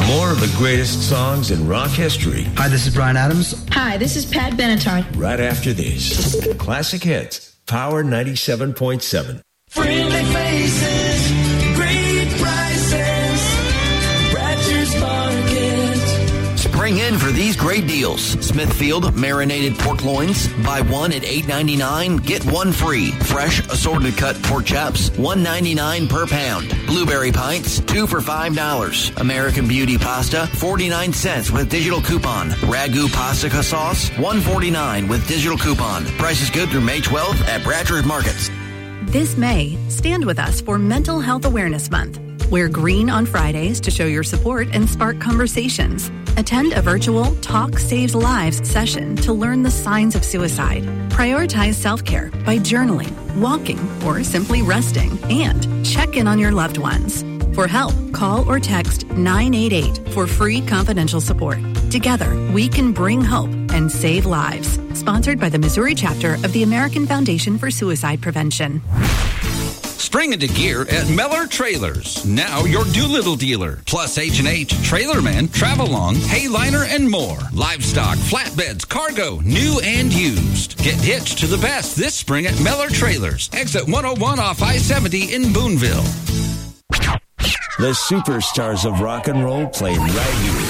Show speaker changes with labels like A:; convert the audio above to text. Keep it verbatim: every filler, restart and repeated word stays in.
A: More of the greatest songs in rock history.
B: Hi, this is Bryan Adams.
C: Hi, this is Pat Benatar.
A: Right after this. Classic Hits, Power ninety-seven point seven.
D: Friendly faces, great prices, Bratcher's Market.
E: Spring in for these great deals. Smithfield marinated pork loins. Buy one at eight ninety-nine, get one free. Fresh assorted cut pork chops, one ninety-nine per pound. Blueberry pints, two for five dollars. American Beauty pasta, forty-nine cents with digital coupon. Ragu pasta sauce, one forty-nine with digital coupon. Price is good through May twelfth at Bratcher's Markets.
F: This May, stand with us for Mental Health Awareness Month. Wear green on Fridays to show your support and spark conversations. Attend a virtual Talk Saves Lives session to learn the signs of suicide. Prioritize self-care by journaling, walking, or simply resting. And check in on your loved ones. For help, call or text nine eight eight for free confidential support. Together, we can bring hope and save lives. Sponsored by the Missouri chapter of the American Foundation for Suicide Prevention.
G: Spring into gear at Meller Trailers. Now your Doolittle dealer. Plus H and H, Trailerman, Travelong, Hayliner, and more. Livestock, flatbeds, cargo, new and used. Get hitched to the best this spring at Meller Trailers. Exit one oh one off I seventy in Boonville.
A: The superstars of rock and roll play right here.